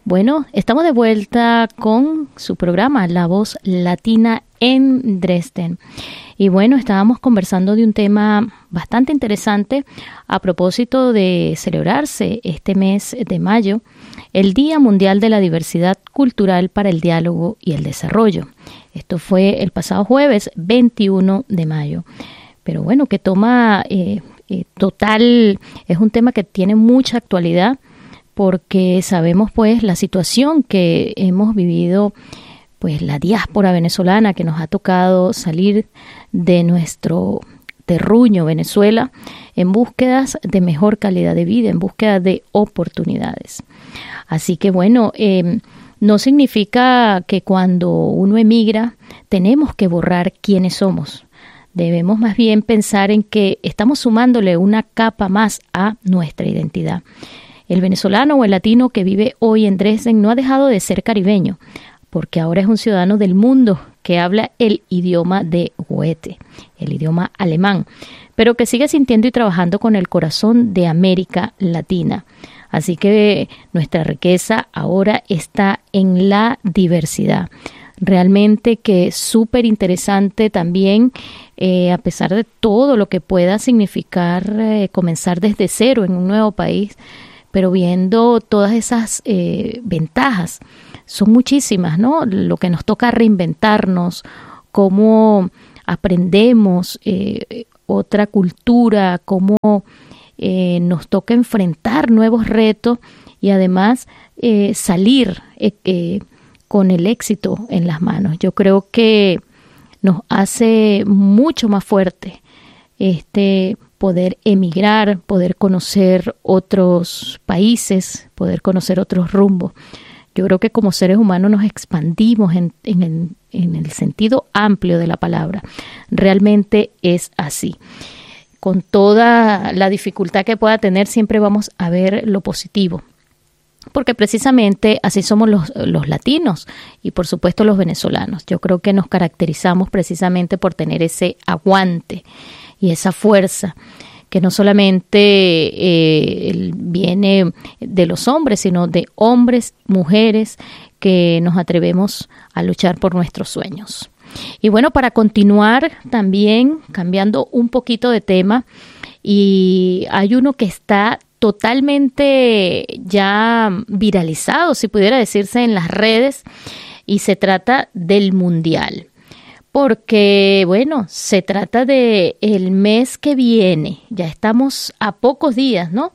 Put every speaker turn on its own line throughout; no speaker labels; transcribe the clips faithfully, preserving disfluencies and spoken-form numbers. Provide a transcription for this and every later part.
Bueno, estamos de vuelta con su programa La Voz Latina en Dresden. Y bueno, estábamos conversando de un tema bastante interesante a propósito de celebrarse este mes de mayo, el Día Mundial de la Diversidad Cultural para el Diálogo y el Desarrollo. Esto fue el pasado jueves veintiuno de mayo. Pero bueno, que toma eh, eh, total, es un tema que tiene mucha actualidad, porque sabemos pues la situación que hemos vivido, pues la diáspora venezolana que nos ha tocado salir de nuestro terruño Venezuela en búsquedas de mejor calidad de vida, en búsqueda de oportunidades. Así que bueno, eh, no significa que cuando uno emigra tenemos que borrar quiénes somos. Debemos más bien pensar en que estamos sumándole una capa más a nuestra identidad. El venezolano o el latino que vive hoy en Dresden no ha dejado de ser caribeño, porque ahora es un ciudadano del mundo que habla el idioma de Goethe, el idioma alemán, pero que sigue sintiendo y trabajando con el corazón de América Latina. Así que nuestra riqueza ahora está en la diversidad. Realmente que es súper interesante también, eh, a pesar de todo lo que pueda significar eh, comenzar desde cero en un nuevo país, pero viendo todas esas eh, ventajas, son muchísimas, ¿no? Lo que nos toca reinventarnos, cómo aprendemos eh, otra cultura, cómo eh, nos toca enfrentar nuevos retos y además eh, salir eh, eh, con el éxito en las manos. Yo creo que nos hace mucho más fuerte este poder emigrar, poder conocer otros países, poder conocer otros rumbos. Yo creo que como seres humanos nos expandimos en, en, el, en el sentido amplio de la palabra. Realmente es así. Con toda la dificultad que pueda tener, siempre vamos a ver lo positivo. Porque precisamente así somos los, los latinos y por supuesto los venezolanos. Yo creo que nos caracterizamos precisamente por tener ese aguante y esa fuerza que no solamente eh, viene de los hombres, sino de hombres, mujeres, que nos atrevemos a luchar por nuestros sueños. Y bueno, para continuar también cambiando un poquito de tema, y hay uno que está totalmente ya viralizado, si pudiera decirse, en las redes, y se trata del Mundial. Porque, bueno, se trata de el mes que viene, ya estamos a pocos días, ¿no?,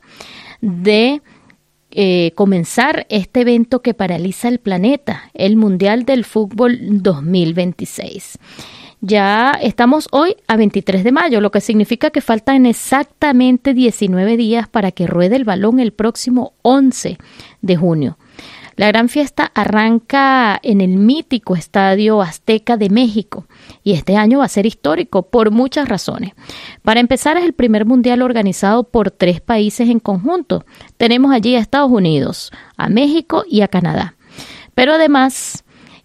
de eh, comenzar este evento que paraliza el planeta, el Mundial del Fútbol dos mil veintiséis. Ya estamos hoy a veintitrés de mayo, lo que significa que faltan exactamente diecinueve días para que ruede el balón el próximo once de junio. La gran fiesta arranca en el mítico Estadio Azteca de México y este año va a ser histórico por muchas razones. Para empezar, es el primer mundial organizado por tres países en conjunto. Tenemos allí a Estados Unidos, a México y a Canadá. Pero además,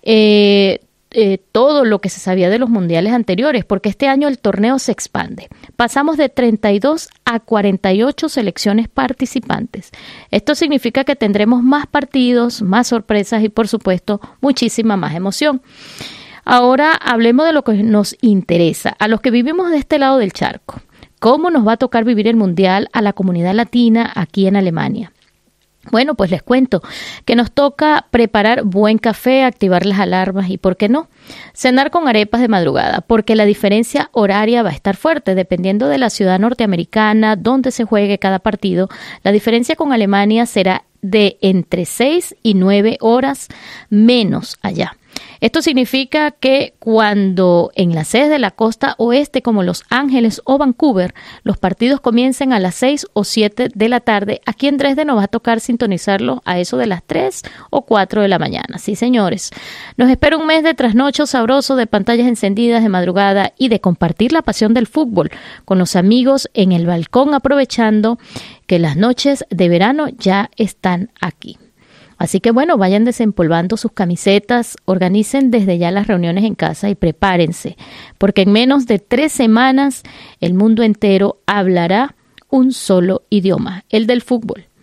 eh, Eh, todo lo que se sabía de los mundiales anteriores, porque este año el torneo se expande. Pasamos de treinta y dos a cuarenta y ocho selecciones participantes. Esto significa que tendremos más partidos, más sorpresas y por supuesto muchísima más emoción. Ahora hablemos de lo que nos interesa, a los que vivimos de este lado del charco. ¿Cómo nos va a tocar vivir el mundial a la comunidad latina aquí en Alemania? Bueno, pues les cuento que nos toca preparar buen café, activar las alarmas y, ¿por qué no?, cenar con arepas de madrugada, porque la diferencia horaria va a estar fuerte. Dependiendo de la ciudad norteamericana, donde se juegue cada partido, la diferencia con Alemania será de entre seis y nueve horas menos allá. Esto significa que cuando en las sedes de la costa oeste como Los Ángeles o Vancouver los partidos comiencen a las seis o siete de la tarde, aquí en Dresden nos va a tocar sintonizarlos a eso de las tres o cuatro de la mañana. Sí, señores, nos espera un mes de trasnocho sabroso, de pantallas encendidas de madrugada y de compartir la pasión del fútbol con los amigos en el balcón, aprovechando que las noches de verano ya están aquí. Así que bueno, vayan desempolvando sus camisetas, organicen desde ya las reuniones en casa y prepárense, porque en menos de tres semanas el mundo entero hablará un solo idioma, el del fútbol.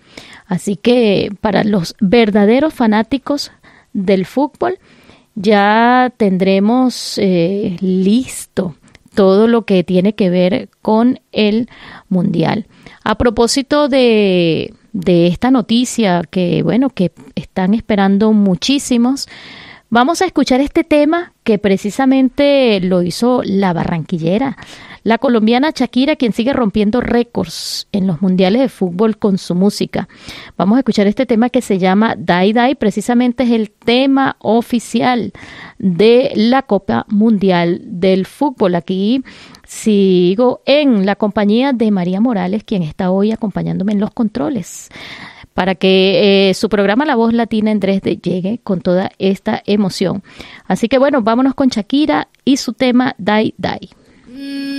Así que para los verdaderos fanáticos del fútbol ya tendremos eh, listo todo lo que tiene que ver con el Mundial. A propósito de, de esta noticia que, bueno, que están esperando muchísimos, vamos a escuchar este tema que precisamente lo hizo la barranquillera, la colombiana Shakira, quien sigue rompiendo récords en los mundiales de fútbol con su música. Vamos a escuchar este tema que se llama Die Die, precisamente es el tema oficial de la Copa Mundial del Fútbol. Aquí sigo en la compañía de María Morales, quien está hoy acompañándome en los controles, para que eh, su programa La Voz Latina en Dresde llegue con toda esta emoción. Así que bueno, vámonos con Shakira y su tema Die Die.